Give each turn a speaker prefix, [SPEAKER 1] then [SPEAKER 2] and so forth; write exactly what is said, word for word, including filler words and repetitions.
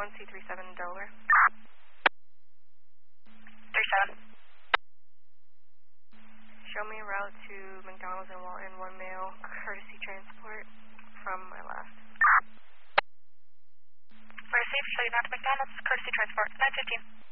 [SPEAKER 1] one two three seven Delaware.
[SPEAKER 2] three seven.
[SPEAKER 1] Show me a route to McDonald's and Walton, one male, courtesy transport from my last.
[SPEAKER 2] Received, show you now to McDonald's, courtesy transport, nine fifteen.